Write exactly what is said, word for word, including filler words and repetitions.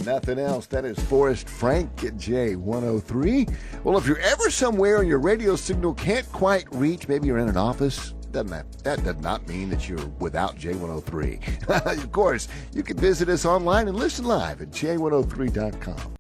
nothing else. That is Forrest Frank at J one oh three. Well, if you're ever somewhere and your radio signal can't quite reach, maybe you're in an office, doesn't that, that does not mean that you're without J one oh three. Of course, you can visit us online and listen live at J one oh three dot com.